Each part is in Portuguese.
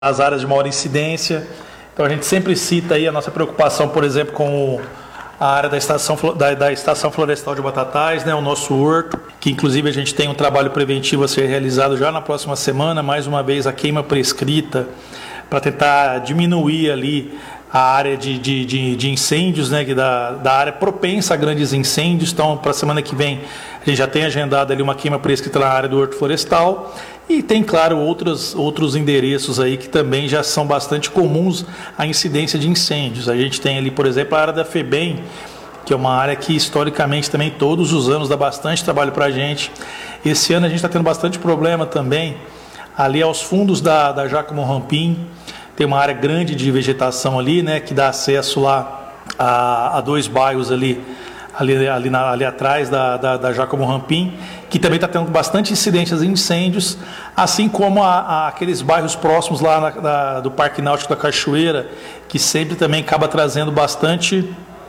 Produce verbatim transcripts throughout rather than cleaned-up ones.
as áreas de maior incidência. Então a gente sempre cita aí a nossa preocupação, por exemplo, com a área da estação, da, da estação florestal de Batatais, né, o nosso horto, que inclusive a gente tem um trabalho preventivo a ser realizado já na próxima semana, mais uma vez a queima prescrita, para tentar diminuir ali a área de, de, de, de incêndios, né, da, da área propensa a grandes incêndios. Então, para a semana que vem, a gente já tem agendado ali uma queima prescrita na área do horto florestal. E tem, claro, outros, outros endereços aí que também já são bastante comuns à incidência de incêndios. A gente tem ali, por exemplo, a área da FEBEM, que é uma área que historicamente também todos os anos dá bastante trabalho para a gente. Esse ano a gente está tendo bastante problema também ali aos fundos da, da Giacomo Rampin. Tem uma área grande de vegetação ali, né, que dá acesso lá a, a dois bairros ali, ali, ali, na, ali atrás da, da, da Giacomo Rampin, que também está tendo bastante incidências de incêndios, assim como a, a, aqueles bairros próximos lá na, da, do Parque Náutico da Cachoeira, que sempre também acaba trazendo bastante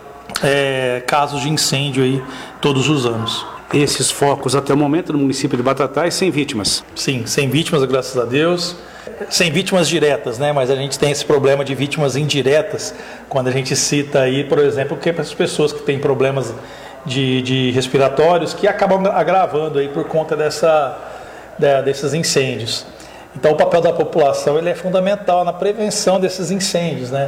é, casos de incêndio aí todos os anos. Esses focos até o momento no município de Batatais sem vítimas? Sim, sem vítimas, graças a Deus. Sem vítimas diretas, né? Mas a gente tem esse problema de vítimas indiretas, quando a gente cita aí, por exemplo, que as pessoas que têm problemas de, de respiratórios que acabam agravando aí por conta dessa, da, desses incêndios. Então o papel da população ele é fundamental na prevenção desses incêndios, né?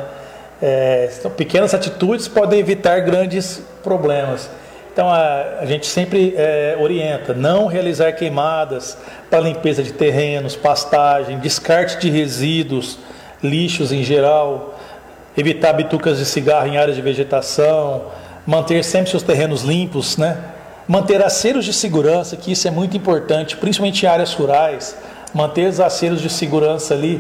É, então, pequenas atitudes podem evitar grandes problemas. Então a, a gente sempre é, orienta não realizar queimadas para limpeza de terrenos, pastagem, descarte de resíduos, lixos em geral, evitar bitucas de cigarro em áreas de vegetação, manter sempre seus terrenos limpos, né? Manter aceros de segurança, que isso é muito importante, principalmente em áreas rurais, manter os aceros de segurança ali,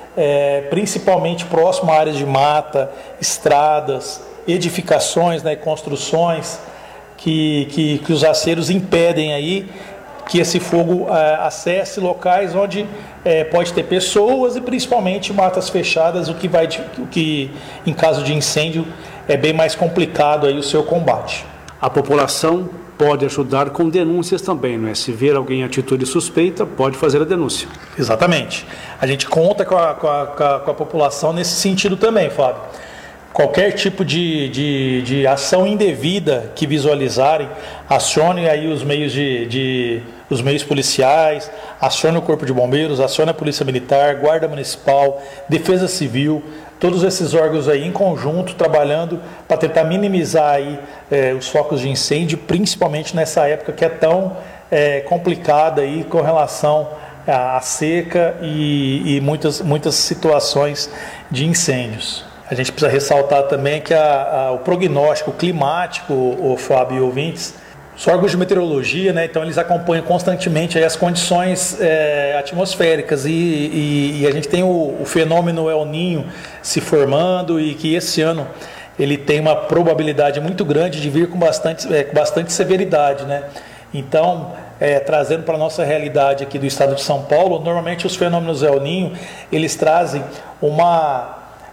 é, principalmente próximo a áreas de mata, estradas, edificações, né, construções, Que, que, que os aceros impedem aí que esse fogo é, acesse locais onde é, pode ter pessoas e principalmente matas fechadas, o que, vai, o que em caso de incêndio é bem mais complicado aí o seu combate. A população pode ajudar com denúncias também, não é? Se ver alguém em atitude suspeita, pode fazer a denúncia. Exatamente. A gente conta com a, com a, com a população nesse sentido também, Fábio. Qualquer tipo de, de, de ação indevida que visualizarem, acione aí os meios, de, de, os meios policiais, acione o Corpo de Bombeiros, acione a Polícia Militar, Guarda Municipal, Defesa Civil, todos esses órgãos aí em conjunto, trabalhando para tentar minimizar aí, é, os focos de incêndio, principalmente nessa época que é tão é, complicada aí com relação à seca e, e muitas, muitas situações de incêndios. A gente precisa ressaltar também que a, a, o prognóstico climático, o, o Fábio e ouvintes, os órgãos de meteorologia, né, então eles acompanham constantemente aí as condições é, atmosféricas e, e, e a gente tem o, o fenômeno El Niño se formando e que esse ano ele tem uma probabilidade muito grande de vir com bastante, é, com bastante severidade, né? Então, é, trazendo para a nossa realidade aqui do estado de São Paulo, normalmente os fenômenos El Niño, eles trazem uma...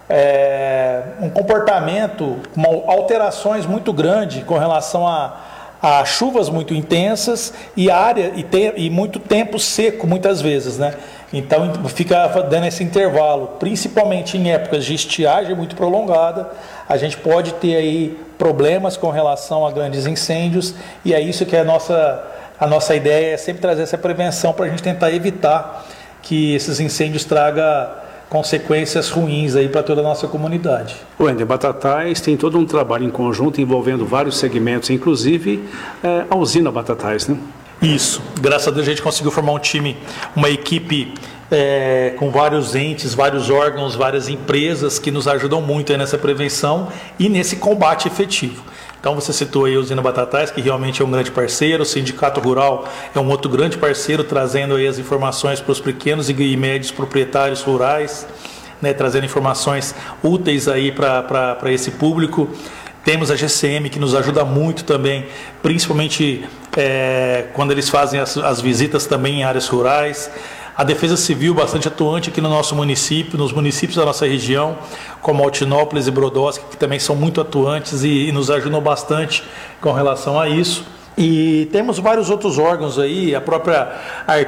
É, um comportamento, uma, alterações muito grandes com relação a, a chuvas muito intensas e área e, te, e muito tempo seco muitas vezes, né? Então fica dando esse intervalo, principalmente em épocas de estiagem muito prolongada, a gente pode ter aí problemas com relação a grandes incêndios e é isso que é a nossa, a nossa ideia, é sempre trazer essa prevenção para a gente tentar evitar que esses incêndios tragam consequências ruins aí para toda a nossa comunidade. O Ender Batatais tem todo um trabalho em conjunto envolvendo vários segmentos, inclusive é, a usina Batatais, né? Isso. Graças a Deus a gente conseguiu formar um time, uma equipe é, com vários entes, vários órgãos, várias empresas que nos ajudam muito aí nessa prevenção e nesse combate efetivo. Então você citou aí a usina Batatais, que realmente é um grande parceiro, o Sindicato Rural é um outro grande parceiro, trazendo aí as informações para os pequenos e médios proprietários rurais, né, trazendo informações úteis aí para esse público. Temos a G C M, que nos ajuda muito também, principalmente é, quando eles fazem as, as visitas também em áreas rurais. A Defesa Civil, bastante atuante aqui no nosso município, nos municípios da nossa região, como Altinópolis e Brodowski, que também são muito atuantes e, e nos ajudam bastante com relação a isso. E temos vários outros órgãos aí, a própria